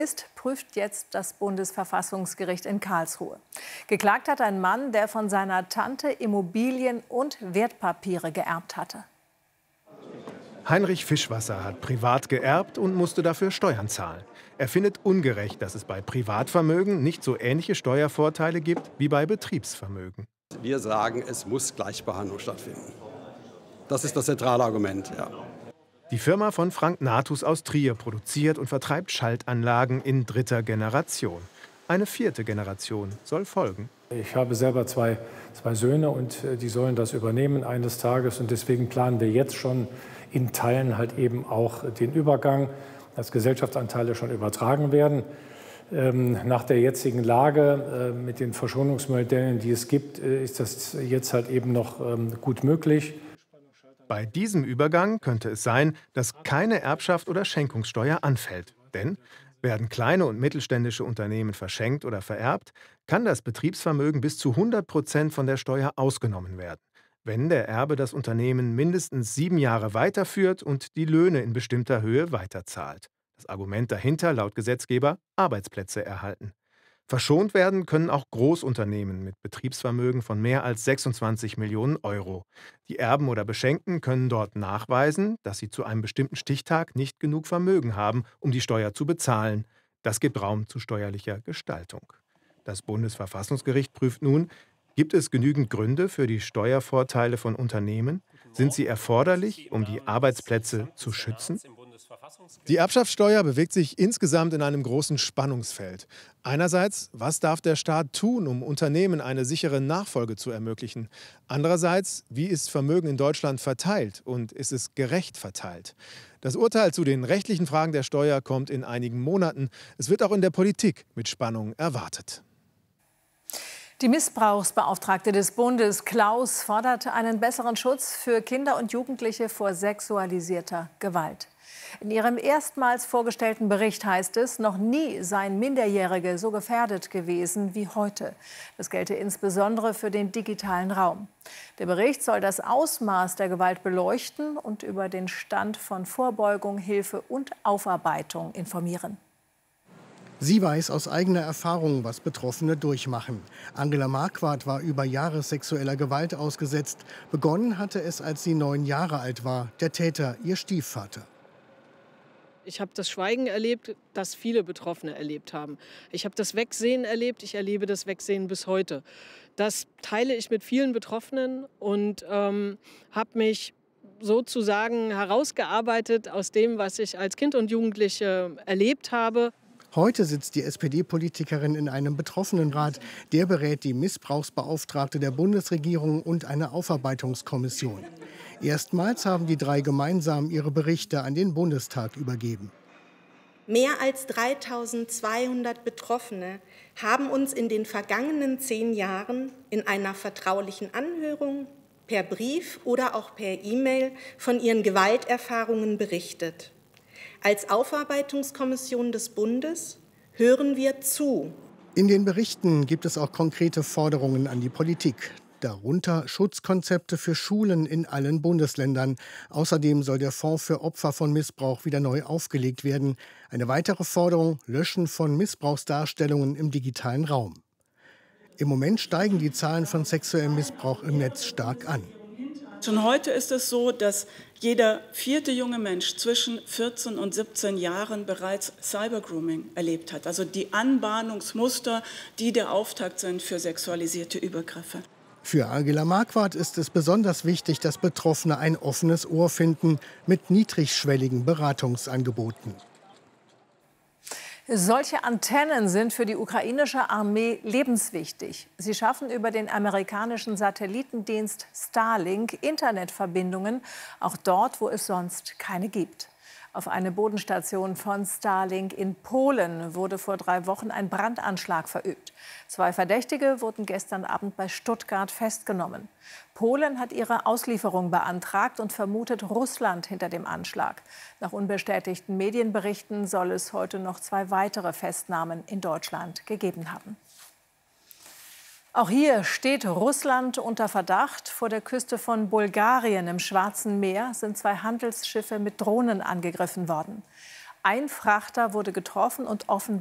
Prüft jetzt das Bundesverfassungsgericht in Karlsruhe. Geklagt hat ein Mann, der von seiner Tante Immobilien und Wertpapiere geerbt hatte. Heinrich Fischwasser hat privat geerbt und musste dafür Steuern zahlen. Er findet ungerecht, dass es bei Privatvermögen nicht so ähnliche Steuervorteile gibt wie bei Betriebsvermögen. Wir sagen, es muss Gleichbehandlung stattfinden. Das ist das zentrale Argument, ja. Die Firma von Frank Nathus aus Trier produziert und vertreibt Schaltanlagen in 3. Generation. Eine 4. Generation soll folgen. Ich habe selber zwei Söhne und die sollen das übernehmen eines Tages. Und deswegen planen wir jetzt schon in Teilen halt eben auch den Übergang, dass Gesellschaftsanteile schon übertragen werden. Nach der jetzigen Lage mit den Verschonungsmodellen, die es gibt, ist das jetzt halt eben noch gut möglich. Bei diesem Übergang könnte es sein, dass keine Erbschaft oder Schenkungssteuer anfällt. Denn werden kleine und mittelständische Unternehmen verschenkt oder vererbt, kann das Betriebsvermögen bis zu 100% von der Steuer ausgenommen werden, wenn der Erbe das Unternehmen mindestens 7 Jahre weiterführt und die Löhne in bestimmter Höhe weiterzahlt. Das Argument dahinter laut Gesetzgeber: Arbeitsplätze erhalten. Verschont werden können auch Großunternehmen mit Betriebsvermögen von mehr als 26 Millionen Euro. Die Erben oder Beschenkten können dort nachweisen, dass sie zu einem bestimmten Stichtag nicht genug Vermögen haben, um die Steuer zu bezahlen. Das gibt Raum zu steuerlicher Gestaltung. Das Bundesverfassungsgericht prüft nun, gibt es genügend Gründe für die Steuervorteile von Unternehmen? Sind sie erforderlich, um die Arbeitsplätze zu schützen? Die Erbschaftssteuer bewegt sich insgesamt in einem großen Spannungsfeld. Einerseits, was darf der Staat tun, um Unternehmen eine sichere Nachfolge zu ermöglichen? Andererseits, wie ist Vermögen in Deutschland verteilt und ist es gerecht verteilt? Das Urteil zu den rechtlichen Fragen der Steuer kommt in einigen Monaten. Es wird auch in der Politik mit Spannung erwartet. Die Missbrauchsbeauftragte des Bundes, Klaus, fordert einen besseren Schutz für Kinder und Jugendliche vor sexualisierter Gewalt. In ihrem erstmals vorgestellten Bericht heißt es, noch nie seien Minderjährige so gefährdet gewesen wie heute. Das gelte insbesondere für den digitalen Raum. Der Bericht soll das Ausmaß der Gewalt beleuchten und über den Stand von Vorbeugung, Hilfe und Aufarbeitung informieren. Sie weiß aus eigener Erfahrung, was Betroffene durchmachen. Angela Marquardt war über Jahre sexueller Gewalt ausgesetzt. Begonnen hatte es, als sie 9 Jahre alt war. Der Täter, ihr Stiefvater. Ich habe das Schweigen erlebt, das viele Betroffene erlebt haben. Ich habe das Wegsehen erlebt, ich erlebe das Wegsehen bis heute. Das teile ich mit vielen Betroffenen und habe mich sozusagen herausgearbeitet aus dem, was ich als Kind und Jugendliche erlebt habe. Heute sitzt die SPD-Politikerin in einem Betroffenenrat. Der berät die Missbrauchsbeauftragte der Bundesregierung und eine Aufarbeitungskommission. Erstmals haben die 3 gemeinsam ihre Berichte an den Bundestag übergeben. Mehr als 3.200 Betroffene haben uns in den vergangenen 10 Jahren in einer vertraulichen Anhörung, per Brief oder auch per E-Mail von ihren Gewalterfahrungen berichtet. Als Aufarbeitungskommission des Bundes hören wir zu. In den Berichten gibt es auch konkrete Forderungen an die Politik. Darunter Schutzkonzepte für Schulen in allen Bundesländern. Außerdem soll der Fonds für Opfer von Missbrauch wieder neu aufgelegt werden. Eine weitere Forderung: Löschen von Missbrauchsdarstellungen im digitalen Raum. Im Moment steigen die Zahlen von sexuellem Missbrauch im Netz stark an. Schon heute ist es so, dass jeder 4. junge Mensch zwischen 14 und 17 Jahren bereits Cybergrooming erlebt hat. Also die Anbahnungsmuster, die der Auftakt sind für sexualisierte Übergriffe. Für Angela Marquardt ist es besonders wichtig, dass Betroffene ein offenes Ohr finden mit niedrigschwelligen Beratungsangeboten. Solche Antennen sind für die ukrainische Armee lebenswichtig. Sie schaffen über den amerikanischen Satellitendienst Starlink Internetverbindungen, auch dort, wo es sonst keine gibt. Auf eine Bodenstation von Starlink in Polen wurde vor 3 Wochen ein Brandanschlag verübt. 2 Verdächtige wurden gestern Abend bei Stuttgart festgenommen. Polen hat ihre Auslieferung beantragt und vermutet Russland hinter dem Anschlag. Nach unbestätigten Medienberichten soll es heute noch 2 weitere Festnahmen in Deutschland gegeben haben. Auch hier steht Russland unter Verdacht. Vor der Küste von Bulgarien im Schwarzen Meer sind 2 Handelsschiffe mit Drohnen angegriffen worden. Ein Frachter wurde getroffen und offenbar